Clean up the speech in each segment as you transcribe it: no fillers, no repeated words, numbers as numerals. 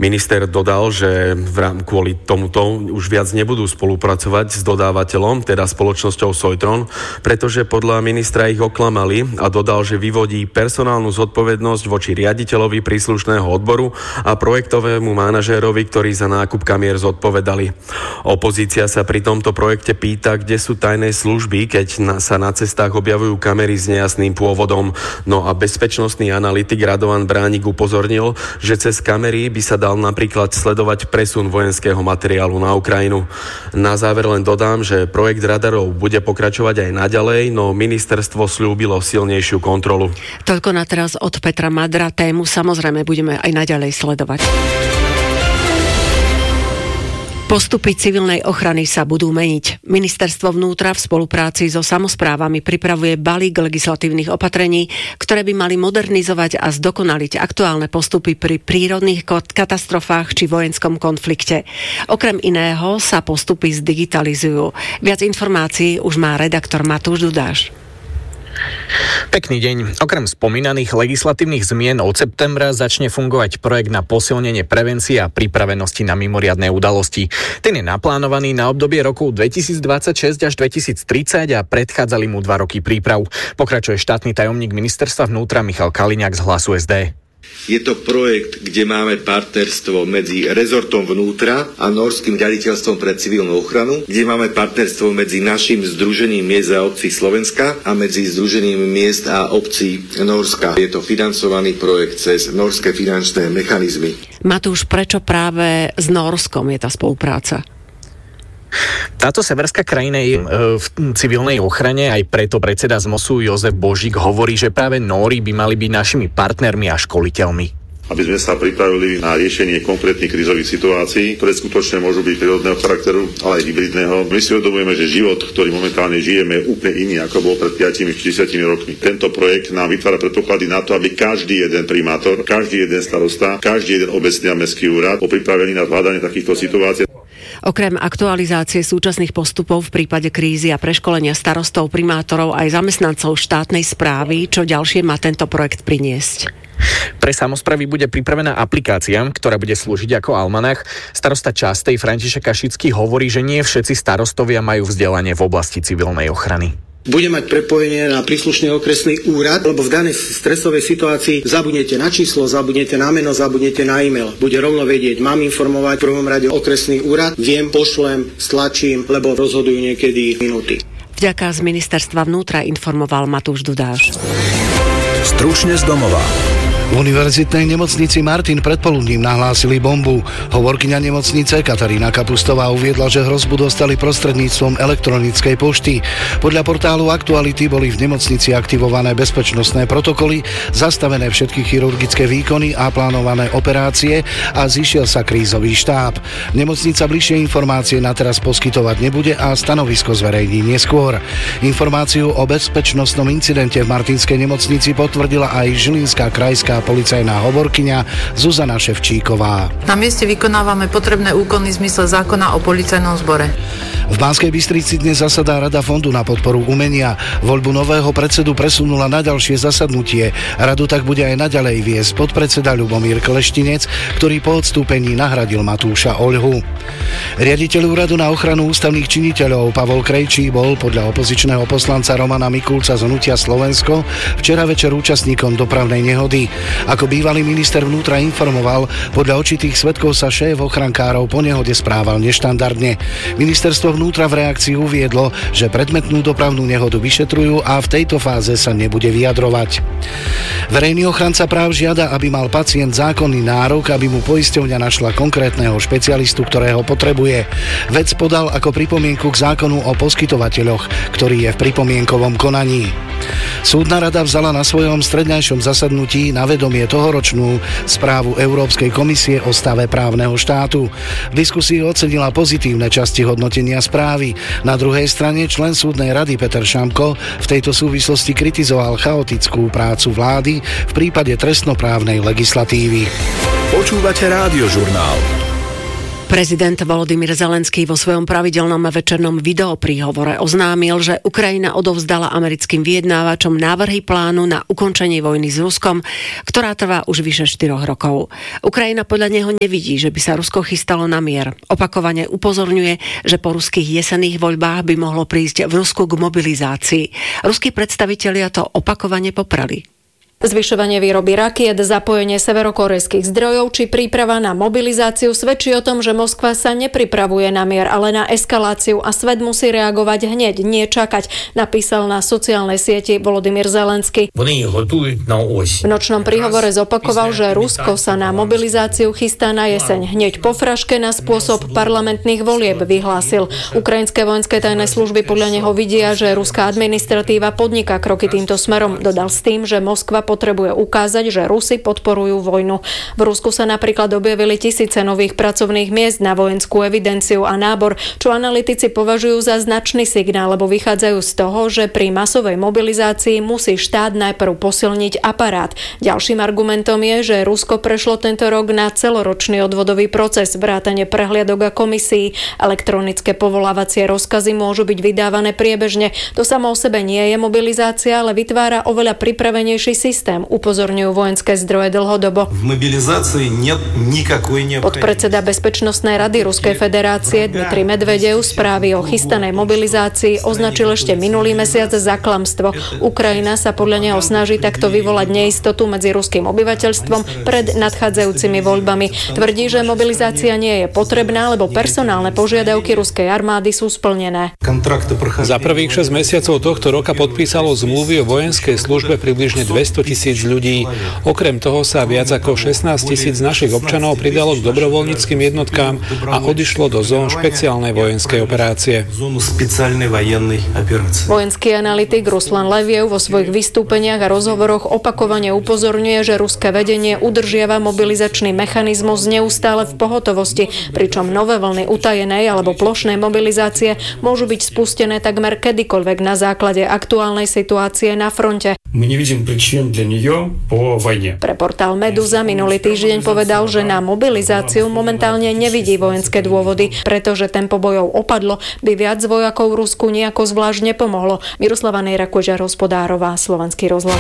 Minister dodal, že kvôli tomuto už viac nebudú spolupracovať s dodávateľom, teda spoločnosťou Sojtron, pretože podľa ministra ich oklamali a dodal, že vyvodí personálnu zodpovednosť voči riaditeľovi príslušného odboru a projektovému manažérovi, ktorí za nákup kamier zodpovedali. Opozícia sa pri tomto projekte pýta, kde sú tajné služby, keď sa na cestách objavujú kamery s nejasným pôvodom. No a bezpečnostný analytik Radovan Bránik upozornil, že cez kamery by sa dal napríklad sledovať presun vojenského materiálu na Ukrajinu. Na záver len dodám, že projekt radarov bude pokračovať aj naďalej, no ministerstvo sľúbilo silnejšiu kontrolu. Toľko na teraz od Petra Madra. Tému samozrejme budeme aj naďalej sledovať. Postupy civilnej ochrany sa budú meniť. Ministerstvo vnútra v spolupráci so samosprávami pripravuje balík legislatívnych opatrení, ktoré by mali modernizovať a zdokonaliť aktuálne postupy pri prírodných katastrofách či vojenskom konflikte. Okrem iného sa postupy zdigitalizujú. Viac informácií už má redaktor Matúš Dudáš. Pekný deň. Okrem spomínaných legislatívnych zmien od septembra začne fungovať projekt na posilnenie prevencie a pripravenosti na mimoriadne udalosti. Ten je naplánovaný na obdobie roku 2026 až 2030 a predchádzali mu 2 roky príprav. Pokračuje štátny tajomník ministerstva vnútra Michal Kaliňák z Hlasu SD. Je to projekt, kde máme partnerstvo medzi rezortom vnútra a Norským riaditeľstvom pre civilnú ochranu, kde máme partnerstvo medzi našim Združením miest a obcí Slovenska a medzi Združením miest a obcí Norska. Je to financovaný projekt cez norské finančné mechanizmy. Matúš, prečo práve s Norskom je tá spolupráca? Táto severská krajina je v civilnej ochrane, aj preto predseda ZMOSu Jozef Božík hovorí, že práve Nóri by mali byť našimi partnermi a školiteľmi. Aby sme sa pripravili na riešenie konkrétnych krízových situácií, ktoré skutočne môžu byť prírodného charakteru, ale aj hybridného. My si uvedomujeme, že život, ktorý momentálne žijeme, je úplne iný, ako bol pred 5-40 rokmi. Tento projekt nám vytvára predpoklady na to, aby každý jeden primátor, každý jeden starosta, každý jeden obecný a mestský úrad bol pripravený na zvládanie takýchto situácií. Okrem aktualizácie súčasných postupov v prípade krízy a preškolenia starostov, primátorov aj zamestnancov štátnej správy, čo ďalšie má tento projekt priniesť? Pre samosprávy bude pripravená aplikácia, ktorá bude slúžiť ako almanach. Starosta Častej František Kašický hovorí, že nie všetci starostovia majú vzdelanie v oblasti civilnej ochrany. Bude mať prepojenie na príslušný okresný úrad, lebo v danej stresovej situácii zabudnete na číslo, zabudnete na meno, zabudnete na e-mail. Bude rovno vedieť, mám informovať v prvom rade okresný úrad, viem, pošlem, stlačím, lebo rozhodujú niekedy minúty. Vďaka z ministerstva vnútra informoval Matúš Dudáš. Stručne z domova. V univerzitnej nemocnici Martin predpoludním nahlásili bombu. Hovorkyňa nemocnice Katarína Kapustová uviedla, že hrozbu dostali prostredníctvom elektronickej pošty. Podľa portálu Aktuality boli v nemocnici aktivované bezpečnostné protokoly, zastavené všetky chirurgické výkony a plánované operácie a zišiel sa krízový štáb. Nemocnica bližšie informácie na teraz poskytovať nebude a stanovisko zverejní neskôr. Informáciu o bezpečnostnom incidente v Martinskej nemocnici potvrdila aj Žilinská krajská policajná hovorkyňa Zuzana Ševčíková. Na mieste vykonávame potrebné úkony v zmysle zákona o policajnom zbore. V Banskej Bystrici dnes zasadá Rada Fondu na podporu umenia. Voľbu nového predsedu presunula na ďalšie zasadnutie. Radu tak bude aj naďalej viesť podpredseda Ľubomír Kleštinec, ktorý po odstúpení nahradil Matúša Oľhu. Riaditeľ úradu na ochranu ústavných činiteľov Pavol Krejčí bol podľa opozičného poslanca Romana Mikulca z Hnutia Slovensko včera večer účastníkom dopravnej nehody. Ako bývalý minister vnútra informoval, podľa očitých svedkov sa šéf ochrankárov po nehode správal neštandardne. Ministerstvo vnútra v reakcii uviedlo, že predmetnú dopravnú nehodu vyšetrujú a v tejto fáze sa nebude vyjadrovať. Verejný ochranca práv žiada, aby mal pacient zákonný nárok, aby mu poisťovňa našla konkrétneho špecialistu, ktorého potrebuje. Vec podal ako pripomienku k zákonu o poskytovateľoch, ktorý je v pripomienkovom konaní. Súdna rada vzala na svojom strednejšom zasadnutí na vedomie tohoročnú správu Európskej komisie o stave právneho štátu. V diskusii ocenila pozitívne časti hodnotenia správy. Na druhej strane člen súdnej rady Peter Šamko v tejto súvislosti kritizoval chaotickú prácu vlády v prípade trestnoprávnej legislatívy. Počúvate Rádiožurnál. Prezident Volodymyr Zelenský vo svojom pravidelnom večernom videopríhovore oznámil, že Ukrajina odovzdala americkým vyjednávačom návrhy plánu na ukončenie vojny s Ruskom, ktorá trvá už vyše 4 rokov. Ukrajina podľa neho nevidí, že by sa Rusko chystalo na mier. Opakovane upozorňuje, že po ruských jesenných voľbách by mohlo prísť v Rusku k mobilizácii. Ruskí predstavitelia to opakovane popreli. Zvyšovanie výroby rakiet, zapojenie severokorejských zdrojov či príprava na mobilizáciu svedčí o tom, že Moskva sa nepripravuje na mier, ale na eskaláciu a svet musí reagovať hneď, nie čakať, napísal na sociálnej sieti Volodymyr Zelenský. V nočnom príhovore zopakoval, že Rusko sa na mobilizáciu chystá na jeseň. Hneď po fraške na spôsob parlamentných volieb vyhlásil. Ukrajinské vojenské tajné služby podľa neho vidia, že ruská administratíva podniká kroky týmto smerom. Dodal s tým, že Moskva potrebuje ukázať, že Rusi podporujú vojnu. V Rusku sa napríklad objavili tisíce nových pracovných miest na vojenskú evidenciu a nábor, čo analytici považujú za značný signál, lebo vychádzajú z toho, že pri masovej mobilizácii musí štát najprv posilniť aparát. Ďalším argumentom je, že Rusko prešlo tento rok na celoročný odvodový proces, vrátane prehliadok a komisií. Elektronické povolávacie rozkazy môžu byť vydávané priebežne. To samo o sebe nie je mobilizácia, ale vytvára oveľa pripravenejší systém, upozorňujú vojenské zdroje dlhodobo. Podpredseda Bezpečnostnej rady Ruskej federácie Dmitrij Medvedev správy o chystanej mobilizácii označil ešte minulý mesiac za klamstvo. Ukrajina sa podľa neho snaží takto vyvolať neistotu medzi ruským obyvateľstvom pred nadchádzajúcimi voľbami. Tvrdí, že mobilizácia nie je potrebná, lebo personálne požiadavky ruskej armády sú splnené. Za prvých 6 mesiacov tohto roka podpísalo zmluvy o vojenskej službe približne 200 000 ľudí. Okrem toho sa viac ako 16 000 našich občanov pridalo k dobrovoľníckym jednotkám a odišlo do zón špeciálnej vojenskej operácie. Vojenský analytik Ruslan Leviev vo svojich vystúpeniach a rozhovoroch opakovane upozorňuje, že ruské vedenie udržiava mobilizačný mechanizmus neustále v pohotovosti, pričom nové vlny utajenej alebo plošnej mobilizácie môžu byť spustené takmer kedykoľvek na základe aktuálnej situácie na fronte. Pre portál Meduza minulý týždeň povedal, že na mobilizáciu momentálne nevidí vojenské dôvody, pretože tempo bojov opadlo, by viac vojakov Rusku nejako zvlášť nepomohlo. Miroslava Nejra-Kožar-Hospodárová, Slovenský rozhlas.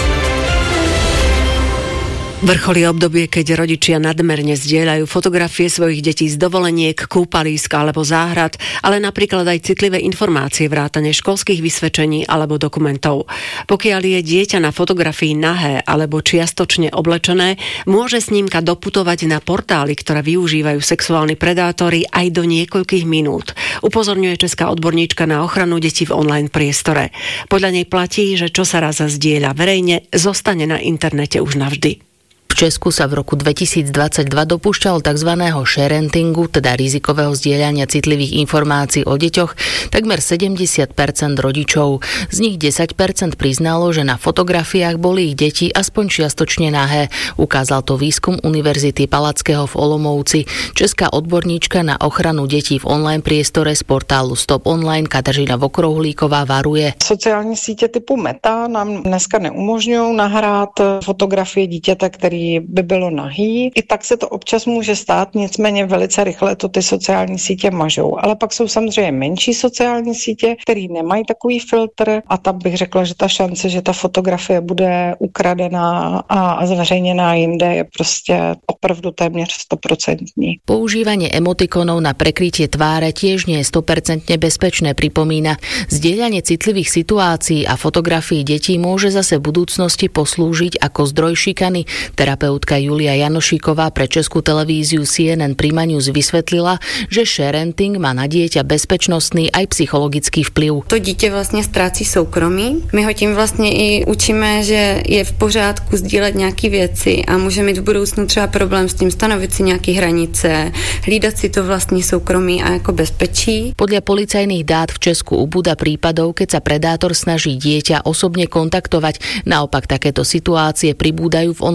Vrcholí obdobie, keď rodičia nadmerne zdieľajú fotografie svojich detí z dovoleniek, kúpalísk alebo záhrad, ale napríklad aj citlivé informácie vrátane školských vysvedčení alebo dokumentov. Pokiaľ je dieťa na fotografii nahé alebo čiastočne oblečené, môže snímka doputovať na portály, ktoré využívajú sexuálni predátori aj do niekoľkých minút. Upozorňuje česká odborníčka na ochranu detí v online priestore. Podľa nej platí, že čo sa raz zdieľa verejne, zostane na internete už navždy. V Česku sa v roku 2022 dopúšťalo tzv. Sharentingu, teda rizikového zdieľania citlivých informácií o deťoch, takmer 70% rodičov. Z nich 10% priznalo, že na fotografiách boli ich deti aspoň čiastočne nahé. Ukázal to výskum Univerzity Palackého v Olomouci. Česká odborníčka na ochranu detí v online priestore z portálu Stop Online Kateřina Vokrouhlíková varuje. Sociální sítě typu Meta nám dneska neumožňují nahrát fotografie dítěte, který by bylo nahý. I tak se to občas může stát, nicméně velice rychle to ty sociální sítě mažou. Ale pak jsou samozřejmě menší sociální sítě, které nemají takový filtr a tam bych řekla, že ta šance, že ta fotografie bude ukradená a zveřejněná jinde je prostě opravdu téměř 100%. Používanie emotikonov na prekrytie tváre tiež nie je 100% bezpečné, pripomína. Zdieľanie citlivých situácií a fotografií detí môže zase v budúcnosti poslúžiť ako zdroj šikany. Terapeutka Julia Janošíková pre Českú televíziu CNN Prima News vysvetlila, že sharenting má na dieťa bezpečnostný aj psychologický vplyv. To dítě vlastně ztrácí soukromí. My ho tím vlastně i učíme, že je v pořádku sdílet nějaké věci a může mít v budoucnu třeba problém s tím stanovit si nějaké hranice, hlídat si to vlastní soukromí a jako bezpečí. Podľa policajných dát v Česku ubúda prípadov, keď sa predátor snaží dieťa osobne kontaktovať. Naopak takéto situácie pribúdajú v online priestore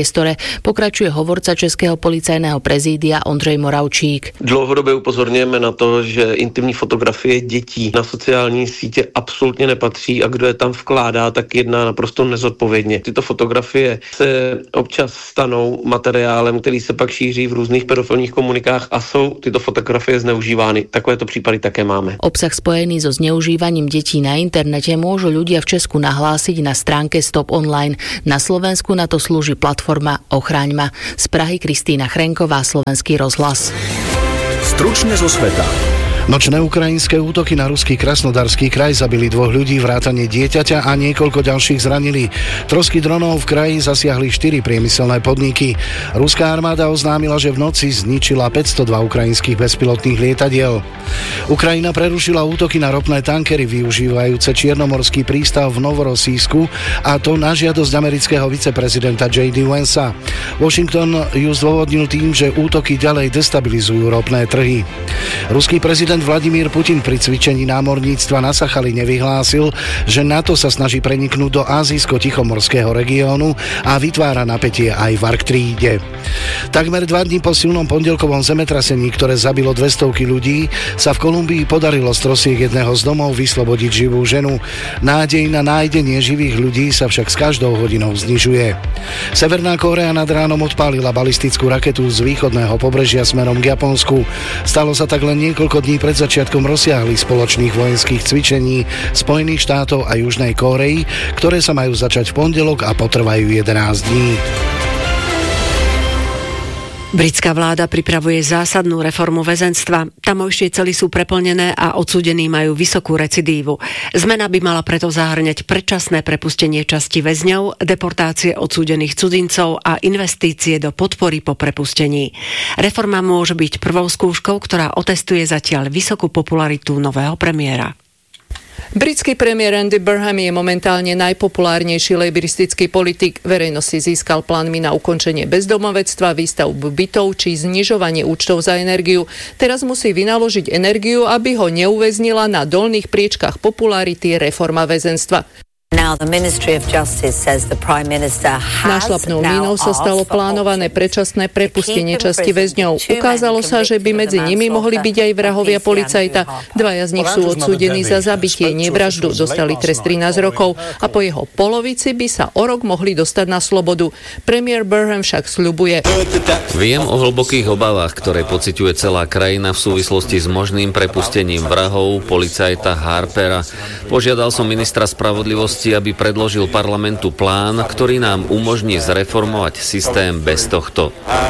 priestore, pokračuje hovorca Českého policajného prezídia Ondřej Moravčík. Dlouhodobě upozorňujeme na to, že intimní fotografie dětí na sociální sítě absolutně nepatří a kdo je tam vkládá, tak jedná naprosto nezodpovědně. Tyto fotografie se občas stanou materiálem, který se pak šíří v různých pedofilních komunikách a jsou tyto fotografie zneužívány. Takovéto případy také máme. Obsah spojený so zneužívaním detí na internete môžu ľudia v Česku nahlásiť na stránke Stop Online. Na Slovensku na to slúži platforma Ochraňma. Z Prahy Kristýna Chrenková, Slovenský rozhlas. Stručne zo sveta. Nočné ukrajinské útoky na ruský Krasnodarský kraj zabili 2 ľudí, vrátane dieťaťa a niekoľko ďalších zranili. Trosky dronov v kraji zasiahli 4 priemyselné podniky. Ruská armáda oznámila, že v noci zničila 502 ukrajinských bezpilotných lietadiel. Ukrajina prerušila útoky na ropné tankery využívajúce čiernomorský prístav v Novorosísku, a to na žiadosť amerického viceprezidenta J.D. Vansa. Washington ju zdôvodnil tým, že útoky ďalej destabilizujú ropné trhy. Ruský prezident Vladimír Putin pri cvičení námorníctva na Sachaline vyhlásil, že NATO sa snaží preniknúť do ázijsko-tichomorského regiónu a vytvára napätie aj v Arktíde. Takmer 2 dní po silnom pondelkovom zemetrasení, ktoré zabilo 200 ľudí, sa v Kolumbii podarilo z trosiek jedného z domov vyslobodiť živú ženu. Nádej na nájdenie živých ľudí sa však s každou hodinou znižuje. Severná Kórea nad ránom odpálila balistickú raketu z východného pobrežia smerom k Japonsku. Stalo sa tak len niekoľko dní pred začiatkom rozsiahlych spoločných vojenských cvičení Spojených štátov a Južnej Kórey, ktoré sa majú začať v pondelok a potrvajú 11 dní. Britská vláda pripravuje zásadnú reformu väzenstva. Tamojšie cely sú preplnené a odsúdení majú vysokú recidívu. Zmena by mala preto zahŕňať predčasné prepustenie časti väzňov, deportácie odsúdených cudzincov a investície do podpory po prepustení. Reforma môže byť prvou skúškou, ktorá otestuje zatiaľ vysokú popularitu nového premiéra. Britský premiér Andy Burnham je momentálne najpopulárnejší lejbristický politik. Verejnosť si získal plánmi na ukončenie bezdomovectva, výstavbu bytov či znižovanie účtov za energiu. Teraz musí vynaložiť energiu, aby ho neuväznila na dolných priečkách popularity reforma väzenstva. Nášľapnou mínou sa stalo plánované predčasné prepustenie časti väzňov. Ukázalo sa, že by medzi nimi mohli byť aj vrahovia policajta. 2 z nich sú odsúdení za zabitie, nie vraždu. Dostali trest 13 rokov a po jeho polovici by sa o rok mohli dostať na slobodu. Premiér Burnham však sľubuje: Viem o hlbokých obavách, ktoré pociťuje celá krajina v súvislosti s možným prepustením vrahov policajta Harpera. Požiadal som ministra spravodlivosti, aby predložil parlamentu plán, ktorý nám umožní zreformovať systém bez tohto.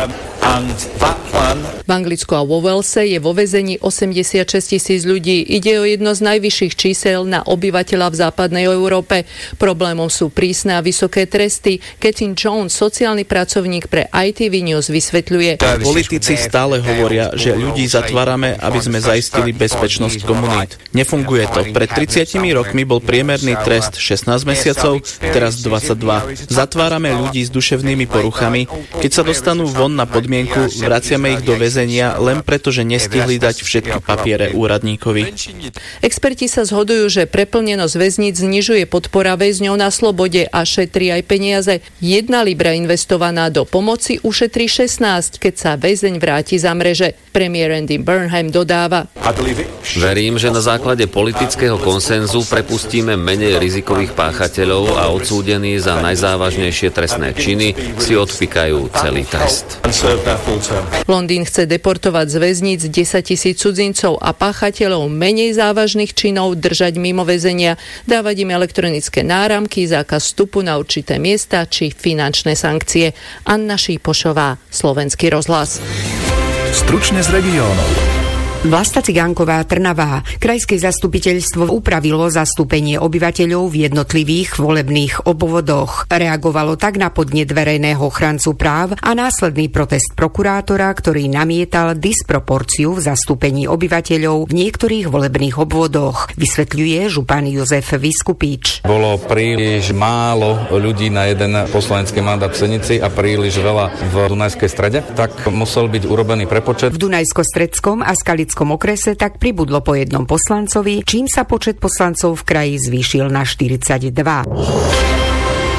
V Anglicku a vo Walese je vo väzení 86 000 ľudí. Ide o jedno z najvyšších čísel na obyvateľa v západnej Európe. Problémom sú prísne a vysoké tresty. Catherine Jones, sociálny pracovník pre ITV News, vysvetľuje: Politici stále hovoria, že ľudí zatvárame, aby sme zaistili bezpečnosť komunít. Nefunguje to. Pred 30 rokmi bol priemerný trest 16 mesiacov, teraz 22. Zatvárame ľudí s duševnými poruchami. Keď sa dostanú von na podmienku, vraciame ich do väzenia len preto, že nestihli dať všetky papiere úradníkovi. Experti sa zhodujú, že preplnenosť väzníc znižuje podpora väzňov na slobode a šetrí aj peniaze. 1 libra investovaná do pomoci ušetrí 16, keď sa väzeň vráti za mreže. Premiér Andy Burnham dodáva: Verím, že na základe politického konsenzu prepustíme menej rizikových páchateľov a odsúdení za najzávažnejšie trestné činy si odpikajú celý trest. Londýn chce deportovať z väzníc 10 000 cudzincov a páchateľov menej závažných činov držať mimo väzenia, dávať im elektronické náramky, zákaz vstupu na určité miesta či finančné sankcie. Anna Šípošová, Slovenský rozhlas. Stručne z regiónov. Vlasta Cigánková, Trnava. Krajské zastupiteľstvo upravilo zastúpenie obyvateľov v jednotlivých volebných obvodoch. Reagovalo tak na podnet verejného ochrancu práv a následný protest prokurátora, ktorý namietal disproporciu v zastúpení obyvateľov v niektorých volebných obvodoch. Vysvetľuje župan Jozef Vyskupič. Bolo príliš málo ľudí na jeden poslanecký mandát v Senici a príliš veľa v Dunajskej Strede, tak musel byť urobený prepočet. V Dunajsko-Stredskom a Skalickom okrese tak pribudlo po jednom poslancovi, čím sa počet poslancov v kraji zvýšil na 42.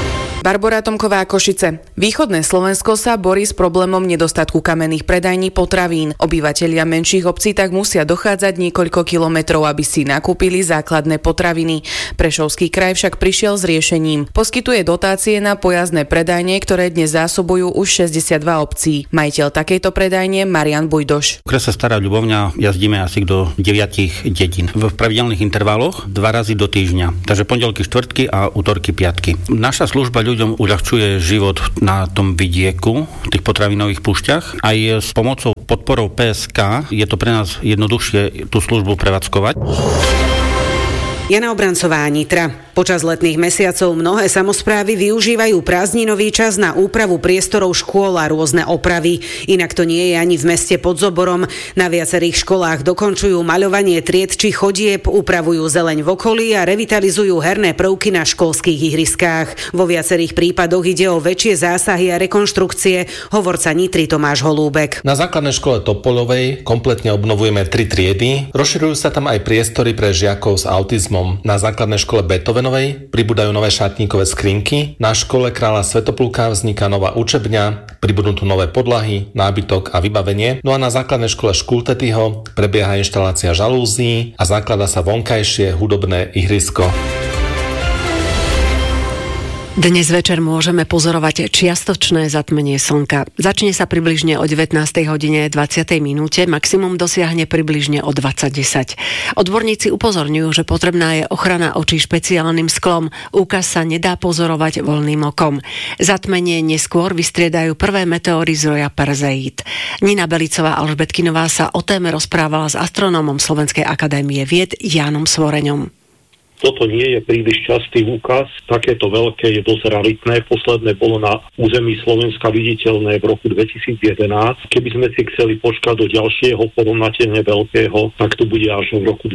Barbora Tomková, Košice. Východné Slovensko sa borí s problémom nedostatku kamenných predajní potravín. Obyvatelia menších obcí tak musia dochádzať niekoľko kilometrov, aby si nakúpili základné potraviny. Prešovský kraj však prišiel s riešením. Poskytuje dotácie na pojazdné predajne, ktoré dnes zásobujú už 62 obcí. Majiteľ takejto predajne Marian Bujdoš. V okrese Stará Ľubovňa jazdíme asi do 9 dedín. V pravidelných intervaloch 2 razy do týždňa. Takže pondelky, štvrtky a útorky, piatky. Naša služba ľuďom uľahčuje život na tom vidieku, v tých potravinových púšťach. Aj s pomocou podporou PSK je to pre nás jednoduchšie tú službu prevádzkovať. Jana Obrancová, Nitra. Počas letných mesiacov mnohé samosprávy využívajú prázdninový čas na úpravu priestorov škôl a rôzne opravy. Inak to nie je ani v meste pod Zoborom. Na viacerých školách dokončujú maľovanie tried či chodieb, upravujú zeleň v okolí a revitalizujú herné prvky na školských ihriskách. Vo viacerých prípadoch ide o väčšie zásahy a rekonštrukcie, hovorca Nitry Tomáš Holúbek. Na základnej škole Topoľovej kompletne obnovujeme 3 triedy. Rozširujú sa tam aj priestory pre žiakov s autizmom. Na základnej škole Beethovenovej pribúdajú nové šatníkové skrinky, na škole Kráľa Svätopluka vzniká nová učebňa, pribudnú tu nové podlahy, nábytok a vybavenie, no a na základnej škole Škultetyho prebieha inštalácia žalúzií a zaklada sa vonkajšie hudobné ihrisko. Dnes večer môžeme pozorovať čiastočné zatmenie slnka. Začne sa približne o 19:20, maximum dosiahne približne o 20:10. Odborníci upozorňujú, že potrebná je ochrana očí špeciálnym sklom. Úkaz sa nedá pozorovať voľným okom. Zatmenie neskôr vystriedajú prvé meteóry z roja Perzeid. Nina Belicová Alžbetkinová sa o téme rozprávala s astronómom Slovenskej akadémie vied Jánom Svoreňom. Toto nie je príliš častý úkaz, takéto veľké je dosť raritné. Posledné bolo na území Slovenska viditeľné v roku 2011. Keby sme si chceli počkať do ďalšieho porovnateľne veľkého, tak to bude až v roku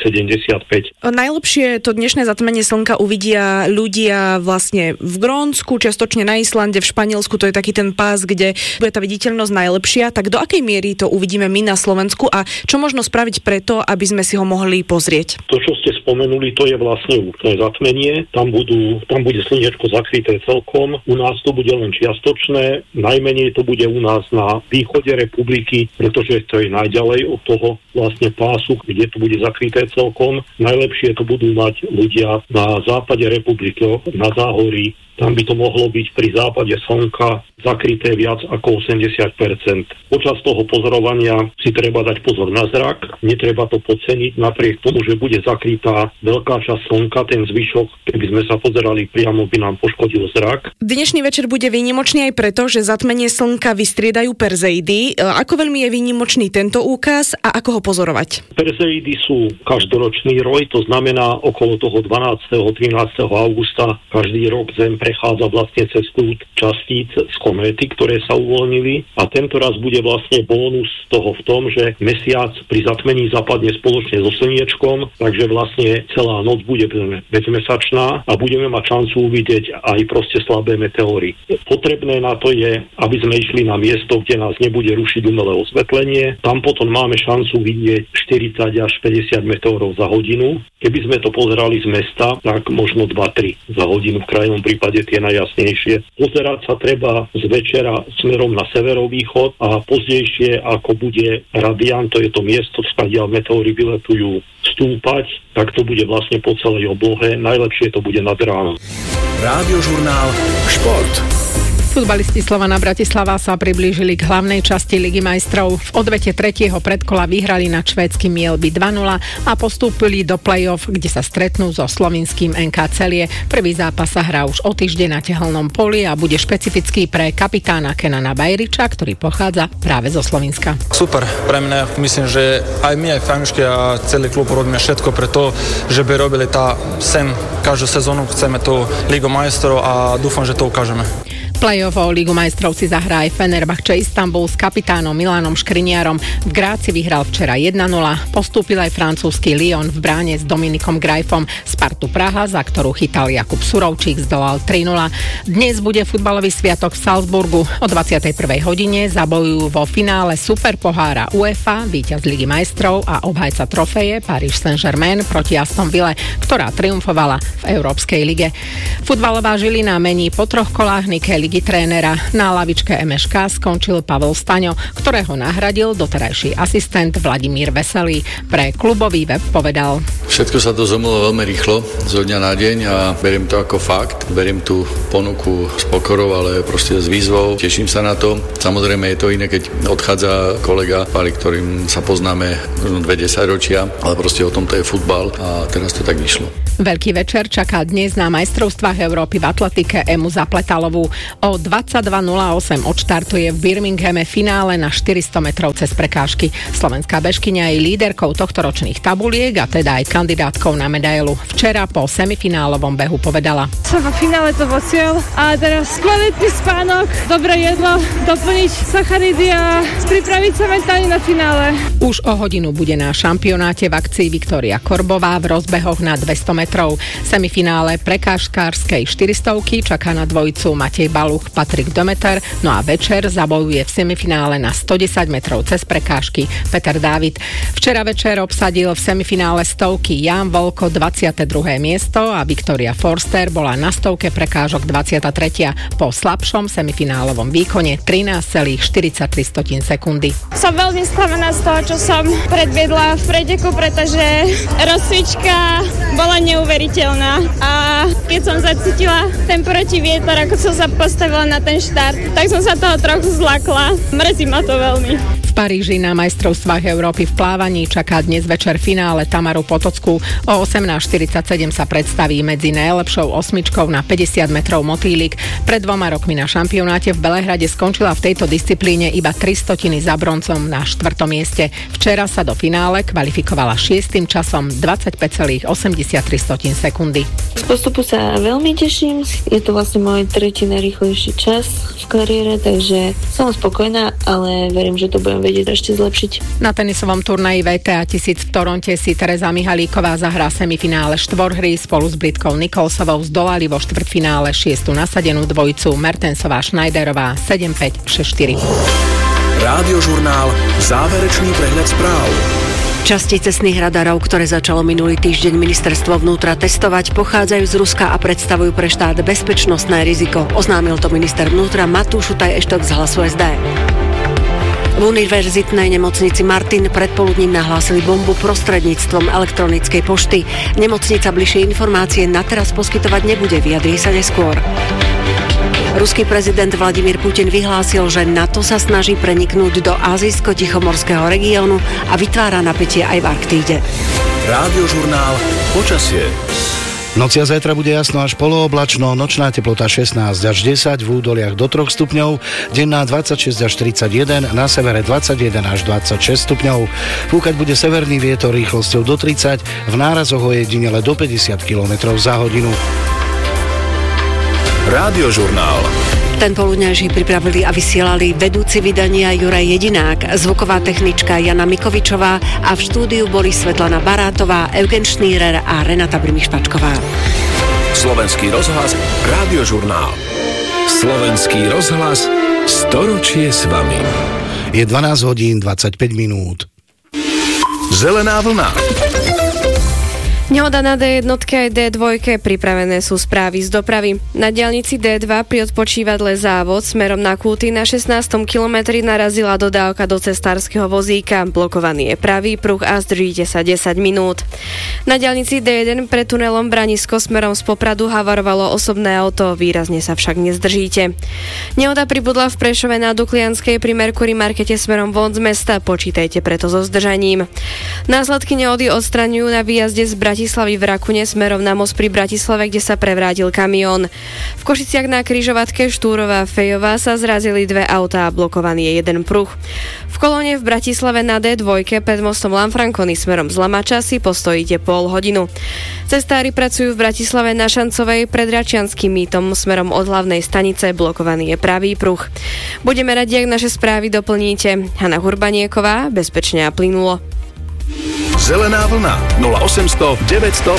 2075. Najlepšie to dnešné zatmenie slnka uvidia ľudia vlastne v Grónsku, čiastočne na Islande, v Španielsku, to je taký ten pás, kde bude tá viditeľnosť najlepšia. Tak do akej miery to uvidíme my na Slovensku a čo možno spraviť preto, aby sme si ho mohli pozrieť? To, čo ste spomenuli, to je vlastne úplné zatmenie. Tam bude slnečko zakryté celkom. U nás to bude len čiastočné. Najmenej to bude u nás na východe republiky, pretože to je najďalej od toho vlastne pásu, kde to bude zakryté celkom. Najlepšie to budú mať ľudia na západe republiky, na záhorí. Tam by to mohlo byť pri západe slnka zakryté viac ako 80%. Počas toho pozorovania si treba dať pozor na zrak, netreba to podceniť, napriek tomu, že bude zakrytá veľká časť slnka, ten zvyšok, keby sme sa pozerali priamo, by nám poškodil zrak. Dnešný večer bude výnimočný aj preto, že zatmenie slnka vystriedajú Perzeidy. Ako veľmi je výnimočný tento úkaz a ako ho pozorovať? Perzeidy sú každoročný roj, to znamená okolo toho 12. 13. augusta každý rok Zem prechádza vlastne cez kľúč častíc z kométy, ktoré sa uvoľnili a tento raz bude vlastne bónus toho v tom, že mesiac pri zatmení zapadne spoločne so slniečkom, takže vlastne celá noc bude bezmesačná a budeme mať šancu uvidieť aj proste slabé meteóry. Potrebné na to je, aby sme išli na miesto, kde nás nebude rušiť umelé osvetlenie. Tam potom máme šancu vidieť 40 až 50 meteórov za hodinu. Keby sme to pozerali z mesta, tak možno 2-3 za hodinu, v krajnom prípade tie najjasnejšie. Pozerať sa treba z večera smerom na severovýchod a pozdejšie, ako bude radiant, to je to miesto, skadiaľ meteóry vyletujú, stúpať, tak to bude vlastne po celej oblohe. Najlepšie to bude nad ránom. Rádiožurnál Šport. Futbalisti Slovana Bratislava sa priblížili k hlavnej časti Ligy majstrov. V odvete tretieho predkola vyhrali nad švédskym Mjällby 2-0 a postúpili do play-off, kde sa stretnú so slovinským NK Celie. Prvý zápas sa hrá už o týždeň na tehelnom poli a bude špecifický pre kapitána Kenana Bajriča, ktorý pochádza práve zo Slovenska. Super, pre mňa myslím, že aj my, aj fanúšky a celý klub robíme všetko preto, že by robili sem každú sezónu, chceme tú Ligu majstrov a dúfam, že to ukážeme. Play-off o Ligu majstrov si zahrá aj Fenerbahče Istanbul s kapitánom Milanom Škriniarom. V Gráci vyhral včera 1-0. Postúpil aj francúzsky Lyon v bráne s Dominikom Grajfom. Spartu Praha, za ktorú chytal Jakub Surovčík, zdolal 3-0. Dnes bude futbalový sviatok v Salzburgu. O 21. hodine zabojujú vo finále Superpohára UEFA víťaz Ligy majstrov a obhajca trofeje Paris Saint-Germain proti Aston Ville, ktorá triumfovala v Európskej lige. Futbalová Žilina mení po 3 kolách Nike ligy trénera. Na lavičke MŠK skončil Pavel Staňo, ktorého nahradil doterajší asistent Vladimír Veselý. Pre klubový web povedal: Všetko sa to zomlo veľmi rýchlo, zo dňa na deň, a beriem to ako fakt. Beriem tú ponuku s pokorou, ale proste s výzvou. Teším sa na to. Samozrejme je to iné, keď odchádza kolega, ktorým sa poznáme 20 ročia, ale proste o tomto je futbal a teraz to tak vyšlo. Veľký večer čaká dnes na majstrovstvách Európy v atletike Emu Zapletalovú. O 22.08 odštartuje v Birminghame finále na 400 metrov cez prekážky. Slovenská bežkyňa je líderkou tohtoročných tabuliek a teda aj kandidátkou na medailu. Včera po semifinálovom behu povedala: Som vo finále to bol cieľ a teraz kvalitný spánok, dobré jedlo, doplniť sacharidy a pripraviť sa mentálne na finále. Už o hodinu bude na šampionáte v akcii Viktória Korbová v rozbehoch na 200 metrov. Semifinále prekážkárskej 400-ky čaká na dvojicu Matej Baluch, Patrik Demeter, no a večer zabojuje v semifinále na 110 metrov cez prekážky Peter Dávid. Včera večer obsadil v semifinále stovky Jan Volko 22. miesto a Viktoria Forster bola na stovke prekážok 23. po slabšom semifinálovom výkone 13,43 sekundy. Som veľmi sklamaná z toho, čo som predviedla v preteku, pretože rozcvička bola neuveriteľná a keď som zacítila ten protivietor, ako som sa postavila na ten štart, tak som sa toho trochu zlakla. Mrzí ma to veľmi. V Paríži na majstrovstvách Európy v plávaní čaká dnes večer finále Tamaru Potockú. O 18.47 sa predstaví medzi najlepšou osmičkou na 50 metrov motýlik. Pred 2 rokmi na šampionáte v Belehrade skončila v tejto disciplíne iba 300 za broncom na 4. mieste. Včera sa do finále kvalifikovala 6. časom 25,83 sekundy. Z postupu sa veľmi teším. Je to vlastne môj tretí najrýchlejší čas v kariére, takže som spokojná, ale verím, že to budem vedieť ešte zlepšiť. Na tenisovom turnaji VTA 1000 v Toronte si Tereza Mihalíková zahrá semifinále štvorhry. Spolu s Britkou Nicholsovou zdolali vo štvrťfinále 6. nasadenú dvojicu Mertensová Schneiderová 7-5, 6-4. Rádiožurnál, záverečný prehľad správ. Časti cestných radarov, ktoré začalo minulý týždeň ministerstvo vnútra testovať, pochádzajú z Ruska a predstavujú pre štát bezpečnostné riziko. Oznámil to minister vnútra Matúš Šutaj Eštok z Hlasu SD. V univerzitnej nemocnici Martin predpoludním nahlásili bombu prostredníctvom elektronickej pošty. Nemocnica bližšie informácie na teraz poskytovať nebude, vyjadrí sa neskôr. Ruský prezident Vladimír Putin vyhlásil, že NATO sa snaží preniknúť do azijsko-tichomorského regiónu a vytvára napätie aj v Arktíde. Rádiožurnál počasie. Noci a zajtra bude jasno až polooblačno, nočná teplota 16 až 10, v údoliach do 3 stupňov, denná 26 až 31, na severe 21 až 26 stupňov. Fúkať bude severný vietor rýchlosťou do 30, v nárazoch ojedinele do 50 km za hodinu. Rádiožurnál. Ten poludňajší pripravili a vysielali vedúci vydania Juraj Jedinák, zvuková technička Jana Mikovičová a v štúdiu boli Svetlana Barátová, Eugen Šnírer a Renata Brimišpačková. Slovenský rozhlas, Rádiožurnál. Slovenský rozhlas, storočie s vami. Je 12 hodín 25 minút. Zelená vlna. Nehoda na D1 aj D2, pripravené sú správy z dopravy. Na diaľnici D2 pri odpočívadle Závod smerom na Kúty na 16. kilometri narazila dodávka do cestárskeho vozíka. Blokovaný je pravý pruh a zdržíte sa 10 minút. Na diaľnici D1 pred tunelom Branisko smerom z Popradu havarovalo osobné auto, výrazne sa však nezdržíte. Nehoda pribudla v Prešove na Duklianskej pri Mercury Markete smerom von z mesta, počítajte preto so zdržaním. Následky nehody odstraňujú na výjazde z Bratislavy v Rakune smerom na most pri Bratislave, kde sa prevrátil kamión. V Košiciach na križovatke Štúrová Fejová sa zrazili dve autá a blokovaný je jeden pruh. V kolóne v Bratislave na D2 pred mostom Lanfranconi smerom z Lamača si postojíte pol hodinu. Cestári pracujú v Bratislave na Šancovej pred Račianskym mýtom smerom od hlavnej stanice, blokovaný je pravý pruh. Budeme radi, ak naše správy doplníte. Hana Hurbanieková, bezpečne a plynulo. Zelená vlna 0800 900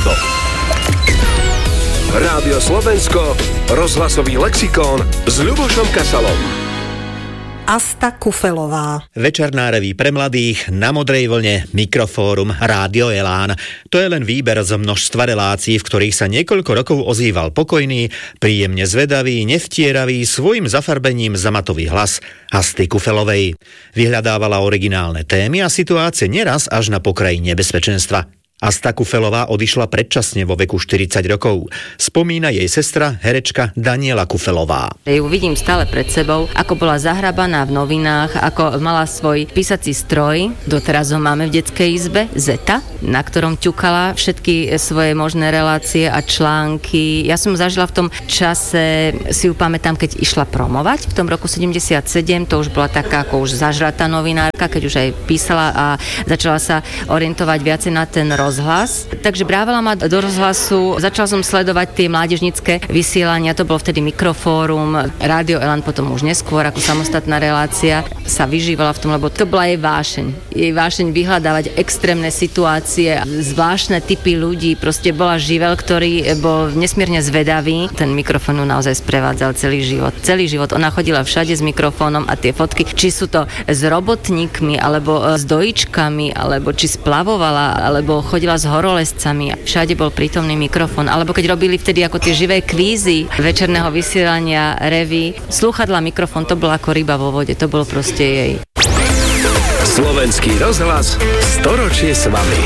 800. Rádio Slovensko, rozhlasový lexikón s Ľubošom Kasalom. Asta Kufelová. Večerná reví pre mladých, na Modrej vlne, Mikrofórum, Rádio Elán. To je len výber z množstva relácií, v ktorých sa niekoľko rokov ozýval pokojný, príjemne zvedavý, nevtieravý, svojim zafarbením zamatový hlas Asty Kufelovej. Vyhľadávala originálne témy a situácie neraz až na pokraji nebezpečenstva. Asta Kufelová odišla predčasne vo veku 40 rokov. Spomína jej sestra, herečka Daniela Kufelová. Ju vidím stále pred sebou, ako bola zahrabaná v novinách, ako mala svoj písací stroj, doteraz ho máme v detskej izbe, Zeta, na ktorom ťukala všetky svoje možné relácie a články. Ja som zažila v tom čase, si ju pamätám, keď išla promovať, v tom roku 77, to už bola taká ako už zažratá novinárka, keď už aj písala a začala sa orientovať viacej na ten rozhlas. Takže brávala ma do rozhlasu, začala som sledovať tie mládežnícke vysielania, to bolo vtedy Mikrofórum, Rádio Elán potom už neskôr ako samostatná relácia, sa vyžívala v tom, lebo to bola jej vášeň. Jej vášeň vyhľadávať extrémne situácie, zvláštne typy ľudí, proste bola živel, ktorý bol nesmierne zvedavý. Ten mikrofón naozaj sprevádzal celý život. Celý život. Ona chodila všade s mikrofónom a tie fotky, či sú to s robotníkmi, alebo s dojičkami, alebo či splavovala, alebo chodila s horolezcami. Všade bol prítomný mikrofón. Alebo keď robili vtedy ako tie živé kvízy večerného vysielania reví, slúchadla, mikrofón, to bolo ako ryba vo vode. To bolo proste jej. Slovenský rozhlas, storočie s vami.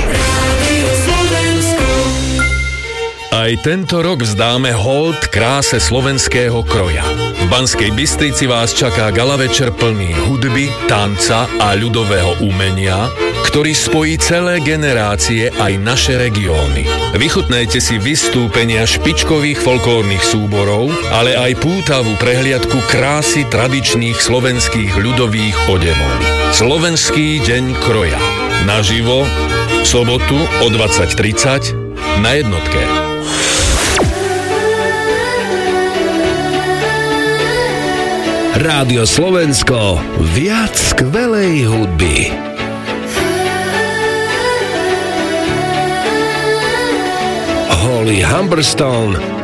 Aj tento rok vzdáme hold kráse slovenského kroja. V Banskej Bystrici vás čaká gala večer plný hudby, tanca a ľudového umenia, ktorý spojí celé generácie aj naše regióny. Vychutnajte si vystúpenia špičkových folklórnych súborov, ale aj pútavú prehliadku krásy tradičných slovenských ľudových odevov. Slovenský deň kroja. Naživo v sobotu o 20:30 na Jednotke. Rádio Slovensko, viac skvelej hudby. Holly Humberstone,